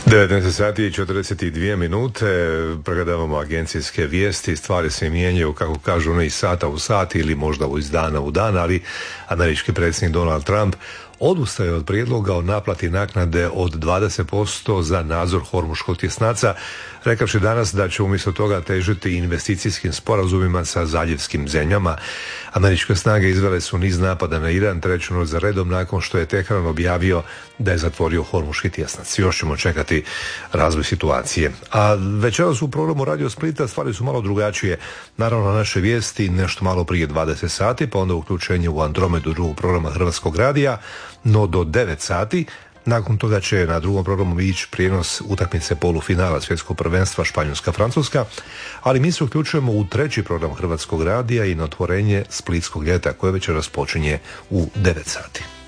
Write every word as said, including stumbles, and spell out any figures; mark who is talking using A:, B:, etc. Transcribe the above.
A: devetnaest sati i četrdeset dvije minute, pregledavamo agencijske vijesti, stvari se mijenjaju, kako kažu, ne iz sata u sat ili možda iz dana u dan, ali američki predsjednik Donald Trump odustaje od prijedloga o naplati naknade od dvadeset posto za nadzor hormuškog tjesnaca, rekavši danas da će umjesto toga težiti investicijskim sporazumima sa zaljevskim zemljama. Američke snage izvele su niz napada na Iran, treću noć za redom nakon što je Tehran objavio da je zatvorio hormuški tjesnac. Još ćemo čekati razvoj situacije. A večeras u programu Radio Splita stvari su malo drugačije. Naravno, naše vijesti nešto malo prije dvadeset sati, pa onda uključenje u Andromedu drugog programa Hrvatskog radija, no do devet sati. Nakon toga će na drugom programu ići prijenos utakmice polufinala svjetskog prvenstva Španjolska-Francuska, ali mi se uključujemo u treći program Hrvatskog radija i na otvorenje Splitskog ljeta koje večeras počinje u devet sati.